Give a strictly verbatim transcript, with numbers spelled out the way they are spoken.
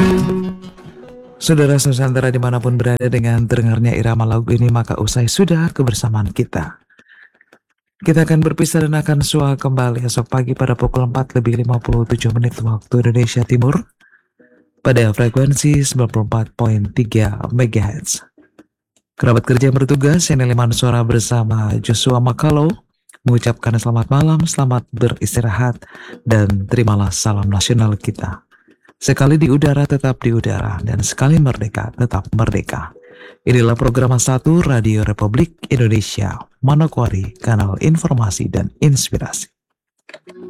Saudara Nusantara dimanapun berada, dengan terdengarnya irama lagu ini maka usai sudah kebersamaan kita. Kita akan berpisah dan akan sua kembali esok pagi pada pukul empat lebih lima puluh tujuh menit waktu Indonesia Timur pada frekuensi sembilan puluh empat koma tiga megahertz. Kerabat kerja yang bertugas, yang Leman Suara bersama Joshua Makalo mengucapkan selamat malam, selamat beristirahat, dan terimalah salam nasional kita. Sekali di udara tetap di udara, dan sekali merdeka tetap merdeka. Inilah program satu Radio Republik Indonesia, Manokwari, kanal informasi dan inspirasi.